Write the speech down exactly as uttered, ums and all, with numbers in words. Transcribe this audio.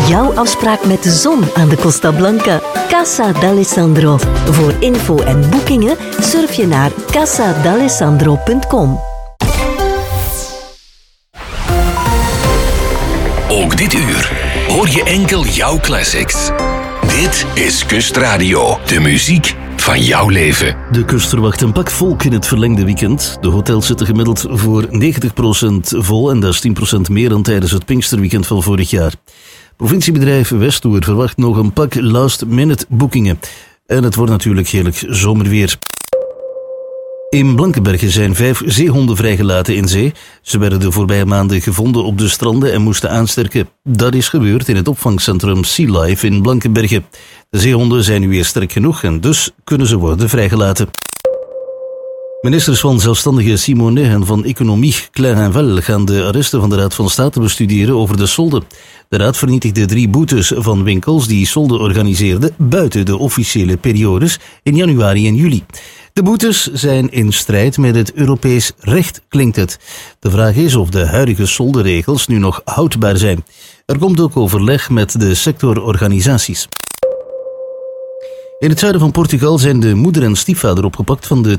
jouw afspraak met de zon aan de Costa Blanca. Casa d'Alessandro. Voor info en boekingen surf je naar casa d'alessandro punt com. Ook dit uur hoor je enkel jouw classics. Dit is Kustradio, de muziek van jouw leven. De kust verwacht een pak volk in het verlengde weekend. De hotels zitten gemiddeld voor negentig procent vol en dat is tien procent meer dan tijdens het Pinksterweekend van vorig jaar. Provinciebedrijf Westtour verwacht nog een pak last-minute boekingen. En het wordt natuurlijk heerlijk zomerweer. In Blankenberge zijn vijf zeehonden vrijgelaten in zee. Ze werden de voorbije maanden gevonden op de stranden en moesten aansterken. Dat is gebeurd in het opvangcentrum Sea Life in Blankenberge. De zeehonden zijn nu weer sterk genoeg en dus kunnen ze worden vrijgelaten. Ministers van Zelfstandige Simone en van Economie Claire Henvel gaan de arresten van de Raad van State bestuderen over de solden. De Raad vernietigde drie boetes van winkels die solden organiseerden buiten de officiële periodes in januari en juli. De boetes zijn in strijd met het Europees recht, klinkt het. De vraag is of de huidige soldenregels nu nog houdbaar zijn. Er komt ook overleg met de sectororganisaties. In het zuiden van Portugal zijn de moeder en stiefvader opgepakt van de